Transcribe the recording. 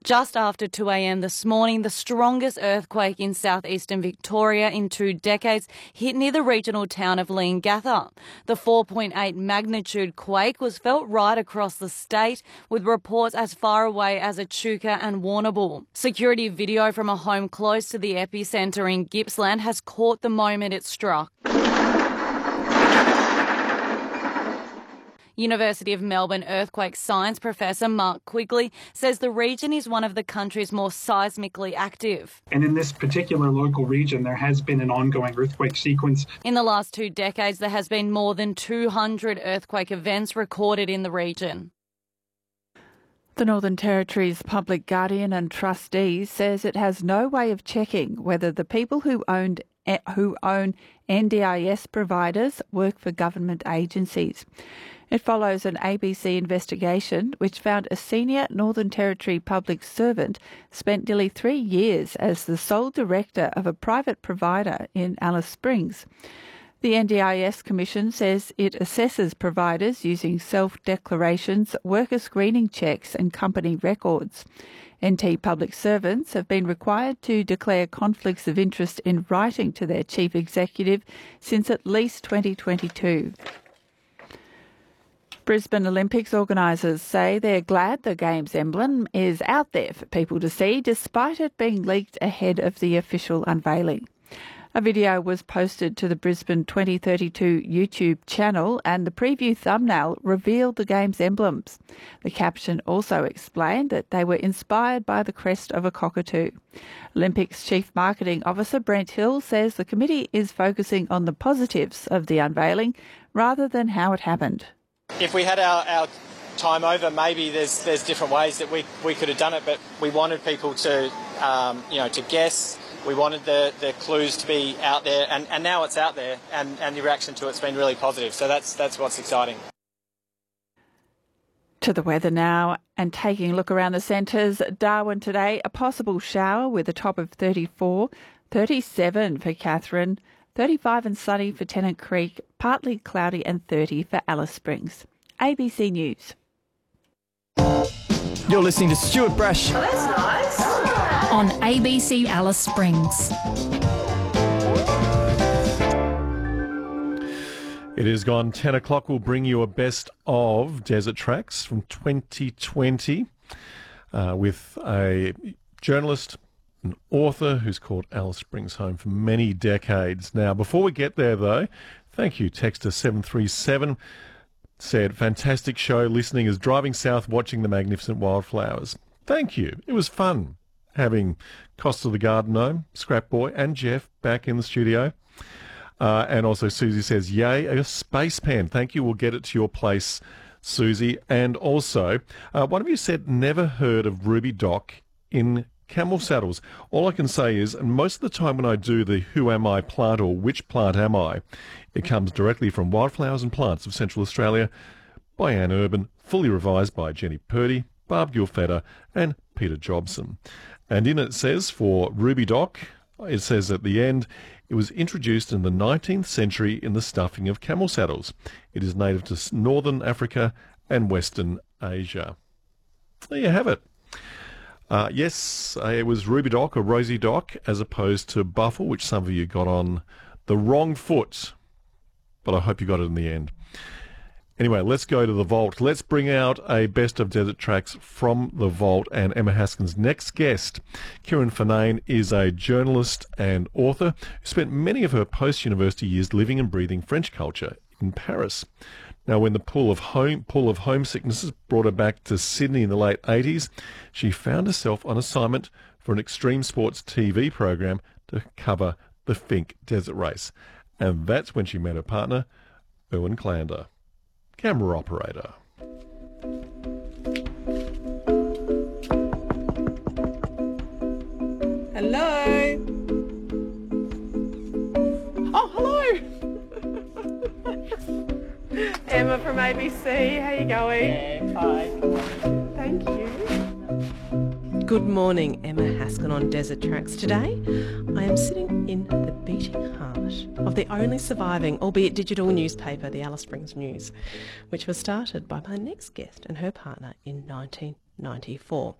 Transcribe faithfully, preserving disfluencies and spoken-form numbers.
Just after two a m this morning, the strongest earthquake in southeastern Victoria in two decades hit near the regional town of Leongatha. The four point eight magnitude quake was felt right across the state, with reports as far away as Echuca and Warrnambool. Security video from a home close to the epicentre in Gippsland has caught the moment it struck. University of Melbourne earthquake science professor Mark Quigley says the region is one of the country's more seismically active. And in this particular local region, there has been an ongoing earthquake sequence. In the last two decades, there has been more than two hundred earthquake events recorded in the region. The Northern Territory's Public Guardian and Trustee says it has no way of checking whether the people who owned who own N D I S providers work for government agencies. It follows an A B C investigation which found a senior Northern Territory public servant spent nearly three years as the sole director of a private provider in Alice Springs. The N D I S Commission says it assesses providers using self-declarations, worker screening checks and company records. N T public servants have been required to declare conflicts of interest in writing to their chief executive since at least twenty twenty-two. Brisbane Olympics organisers say they're glad the Games emblem is out there for people to see, despite it being leaked ahead of the official unveiling. A video was posted to the Brisbane twenty thirty-two YouTube channel and the preview thumbnail revealed the Games emblems. The caption also explained that they were inspired by the crest of a cockatoo. Olympics Chief Marketing Officer Brent Hill says the committee is focusing on the positives of the unveiling rather than how it happened. If we had our, our time over, maybe there's there's different ways that we, we could have done it, but we wanted people to um, you know to guess. We wanted the, the clues to be out there, and, and now it's out there, and, and the reaction to it's been really positive. So that's that's what's exciting. To the weather now, and taking a look around the centres. Darwin today, a possible shower with a top of thirty-four, thirty-seven for Katherine, thirty-five and sunny for Tennant Creek, partly cloudy and thirty for Alice Springs. A B C News. You're listening to Stuart Brash. Oh, that's nice. On A B C Alice Springs. It is gone ten o'clock. We'll bring you a best of Desert Tracks from twenty twenty uh, with a journalist, an author who's called Alice Springs home for many decades. Now, before we get there, though, thank you. Texter seven three seven said, fantastic show. Listening as driving south, watching the magnificent wildflowers. Thank you. It was fun having Costa the Garden Gnome, Scrap Boy, and Jeff back in the studio. Uh, and also Susie says, yay, a space pen. Thank you. We'll get it to your place, Susie. And also, uh, one of you said never heard of Ruby Doc in camel saddles. All I can say is, and most of the time when I do the Who Am I plant or Which Plant Am I, it comes directly from Wildflowers and Plants of Central Australia by Anne Urban, fully revised by Jenny Purdy, Barb Gilfetta and Peter Jobson. And in it says, for Ruby Doc, it says at the end, it was introduced in the nineteenth century in the stuffing of camel saddles. It is native to northern Africa and western Asia. There you have it. Uh, yes, uh, it was Ruby Doc or Rosie Doc as opposed to Buffle, which some of you got on the wrong foot. But I hope you got it in the end. Anyway, let's go to the vault. Let's bring out a best of Desert Tracks from the vault. And Emma Haskin's next guest, Kieran Finane, is a journalist and author who spent many of her post-university years living and breathing French culture in Paris. Now, when the pull of home pull of homesicknesses brought her back to Sydney in the late eighties, she found herself on assignment for an extreme sports T V program to cover the Finke Desert Race. And that's when she met her partner, Erwin Klander. Camera operator. Hello. Oh, hello. Emma from A B C. How you going? Yeah, hi. Thank you. Good morning, Emma Haskin on Desert Tracks. Today, I am sitting in the beating heart of the only surviving, albeit digital, newspaper, the Alice Springs News, which was started by my next guest and her partner in nineteen ninety-four.